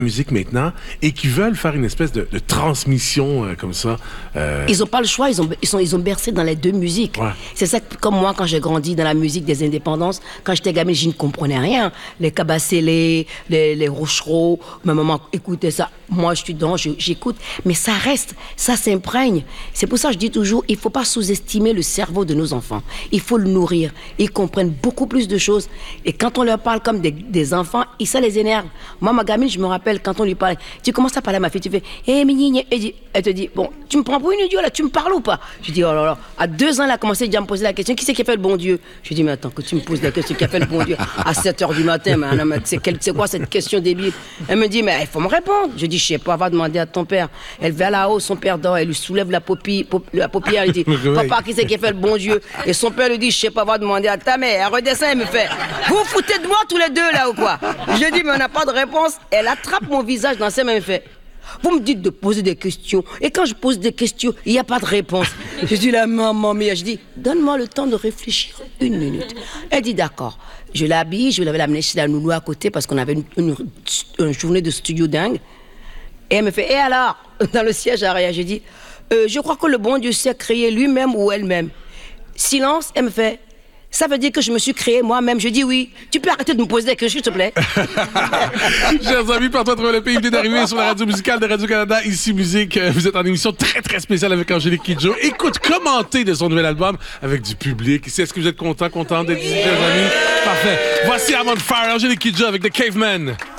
musique maintenant et qui veulent faire une espèce de transmission comme ça. Ils n'ont pas le choix, ils ont bercé dans les deux musiques. Ouais. C'est ça, comme moi, quand j'ai grandi dans la musique des indépendances, quand j'étais gamine, je ne comprenais rien. Les Cabacélé, les Rochereau, ma maman écoutait ça. Moi, je suis dedans, j'écoute. Mais ça reste, ça s'imprègne. C'est pour ça que je dis toujours, il ne faut pas sous-estimer le cerveau de nos enfants. Il faut le nourrir. Ils comprennent beaucoup plus de choses. Et quand on leur parle comme des enfants, ça les énerve. Moi, ma gamine, je me rappelle, quand on lui parle, tu commences à parler à ma fille, tu fais hé, Migni, elle te dit, bon, tu me prends pour une idiote là, tu me parles ou pas? Je dis, oh là là, à 2 ans, elle a commencé déjà à me poser la question, qui c'est qui a fait le bon Dieu? Je dis, mais attends, que tu me poses la question, qui a fait le bon Dieu à 7h du matin, c'est quoi cette question débile? Elle me dit, mais il faut me répondre. Je dis, je sais pas, va demander à ton père. Elle va là-haut, son père dort, elle lui soulève la paupière, elle dit, papa, qui c'est qui a fait le bon Dieu? Et son père lui dit, je sais pas, va demander à ta mère. Elle redescend, elle me fait, vous vous foutez de moi tous les deux là ou quoi? Je dis, mais on n'a pas de réponse. Elle attrape mon visage dans ses mains et fait, vous me dites de poser des questions. Et quand je pose des questions, il n'y a pas de réponse. Je dis, la maman mia, je dis, donne-moi le temps de réfléchir 1 minute. Elle dit, d'accord. Je l'habille, je vais l'amener chez la nounou à côté parce qu'on avait une journée de studio dingue. Et elle me fait, et alors? Dans le siège arrière, je dis, je crois que le bon Dieu s'est créé lui-même ou elle-même. Silence, elle me fait, ça veut dire que je me suis créé moi-même. Je dis oui. Tu peux arrêter de me poser des questions, s'il te plaît? Chers amis, partout à travers le pays, venez d'arriver sur la radio musicale de Radio-Canada, Ici Musique. Vous êtes en émission très, très spéciale avec Angélique Kidjo. Écoute, commentez de son nouvel album avec du public. Est-ce que vous êtes content d'être ici, chers amis? Parfait. Voici I'm on Fire, Angélique Kidjo avec The Caveman.